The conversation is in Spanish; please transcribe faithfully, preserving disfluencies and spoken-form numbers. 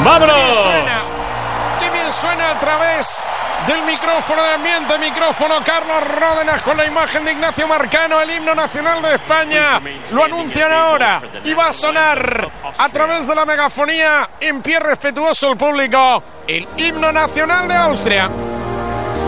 ¡Vámonos! Suena. ¡Qué bien suena a través del micrófono de ambiente, micrófono Carlos Ródenas con la imagen de Ignacio Marcano, el himno nacional de España? Lo anuncian ahora y va a sonar a través de la megafonía, en pie respetuoso el público, el himno nacional de Austria.